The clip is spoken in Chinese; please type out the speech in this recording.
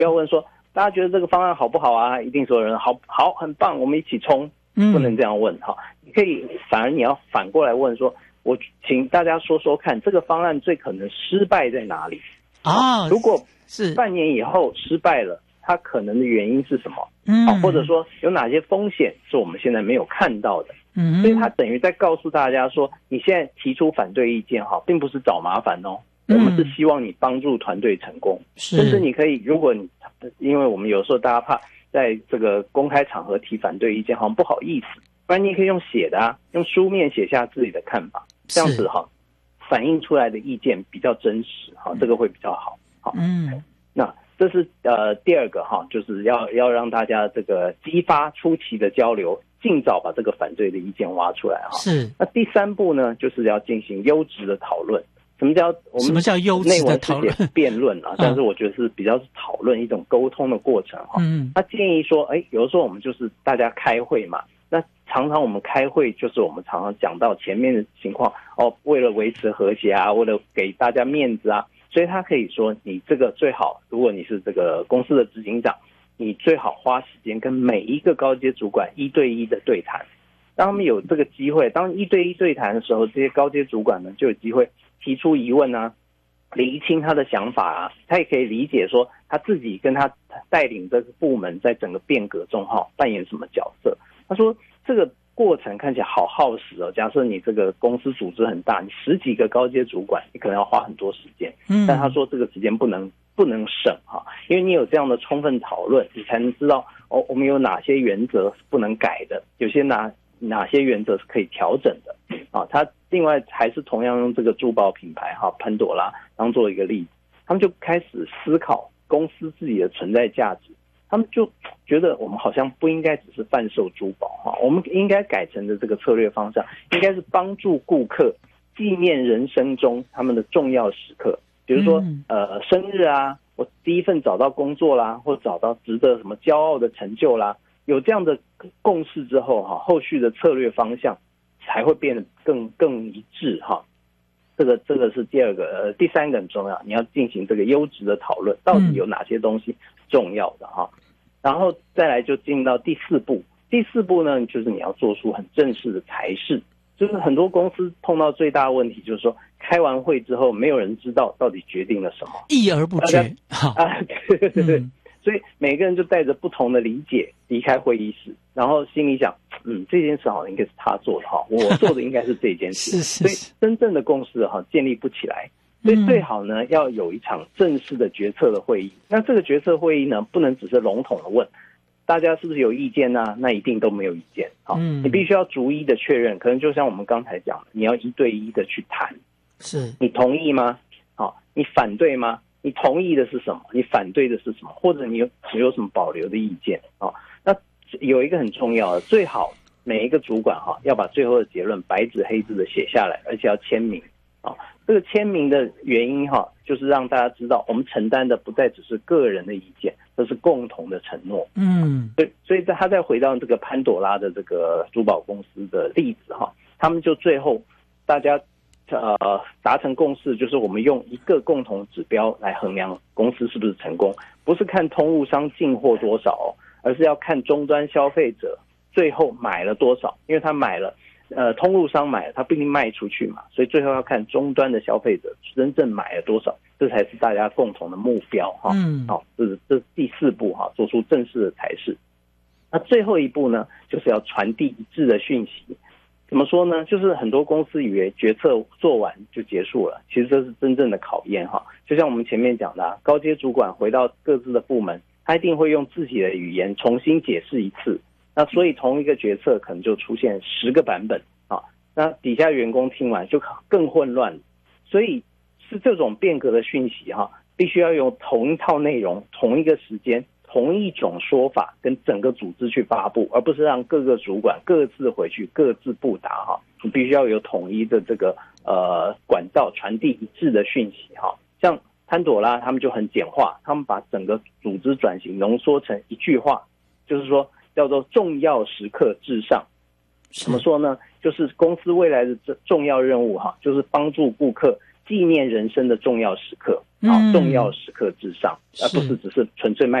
不要问说大家觉得这个方案好不好啊，一定所有人好很棒，我们一起冲，不能这样问哈。你可以反而你要反过来问说，我请大家说说看，这个方案最可能失败在哪里啊？如果是半年以后失败了，它可能的原因是什么？或者说有哪些风险是我们现在没有看到的？所以他等于在告诉大家说，你现在提出反对意见并不是找麻烦哦，我们是希望你帮助团队成功。甚至你可以，如果你因为我们有时候大家怕在这个公开场合提反对意见好像不好意思，不然你可以用写的用书面写下自己的看法，这样子反映出来的意见比较真实这个会比较好。那这是第二个就是要让大家这个激发初期的交流，尽早把这个反对的意见挖出来是。那第三步呢，就是要进行优质的讨论。什么叫优质的讨论？辩论但是我觉得是比较是讨论一种沟通的过程他建议说，有的时候我们就是大家开会嘛，那常常我们开会就是我们常常讲到前面的情况为了维持和谐为了给大家面子所以他可以说，你这个最好，如果你是这个公司的执行长，你最好花时间跟每一个高阶主管1对1的对谈。当他们有这个机会，当1对1对谈的时候，这些高阶主管呢就有机会提出疑问厘清他的想法他也可以理解说他自己跟他带领这个部门在整个变革中扮演什么角色。他说这个过程看起来好耗时假设你这个公司组织很大，你10几个高阶主管，你可能要花很多时间但他说这个时间不能省因为你有这样的充分讨论，你才能知道我们有哪些原则是不能改的，有些哪些原则是可以调整的他另外还是同样用这个珠宝品牌潘朵拉当做一个例子，他们就开始思考公司自己的存在价值。他们就觉得我们好像不应该只是贩售珠宝我们应该改成的这个策略方向应该是帮助顾客纪念人生中他们的重要时刻，比如说生日我第一份找到工作啦，或找到值得什么骄傲的成就啦，有这样的共识之后后续的策略方向才会变得更一致这个是第二个第三个很重要，你要进行这个优质的讨论，到底有哪些东西重要的然后再来就进到第四步。第四步呢，就是你要做出很正式的裁示。就是很多公司碰到最大的问题就是说，开完会之后没有人知道到底决定了什么， 议而不决对所以每个人就带着不同的理解离开会议室，然后心里想这件事好像应该是他做的我做的应该是这件事所以真正的共识建立不起来。所以最好呢要有一场正式的决策的会议。那这个决策会议呢，不能只是笼统的问大家是不是有意见那一定都没有意见你必须要逐一的确认，可能就像我们刚才讲的，你要1对1的去谈，是你同意吗你反对吗？你同意的是什么？你反对的是什么？或者你有什么保留的意见那有一个很重要的，最好每一个主管要把最后的结论白纸黑字的写下来，而且要签名这个签名的原因就是让大家知道我们承担的不再只是个人的意见，这是共同的承诺所以他再回到这个潘朵拉的这个珠宝公司的例子他们就最后大家达成共识，就是我们用一个共同指标来衡量公司是不是成功，不是看通路商进货多少而是要看终端消费者最后买了多少，因为他买了通路商买了，他不一定卖出去嘛，所以最后要看终端的消费者真正买了多少，这才是大家共同的目标这是第四步做出正式的裁示。那最后一步呢，就是要传递一致的讯息。怎么说呢？就是很多公司以为决策做完就结束了，其实这是真正的考验就像我们前面讲的高阶主管回到各自的部门，他一定会用自己的语言重新解释一次，那所以同一个决策可能就出现10个版本那底下员工听完就更混乱。所以是这种变革的讯息必须要用同一套内容、同一个时间、同一种说法跟整个组织去发布，而不是让各个主管各自回去各自布达你必须要有统一的这个管道传递一致的讯息像潘朵拉他们就很简化，他们把整个组织转型浓缩成一句话，就是说叫做重要时刻至上。怎么说呢？就是公司未来的重要任务就是帮助顾客纪念人生的重要时刻，重要时刻之上，而不是只是纯粹卖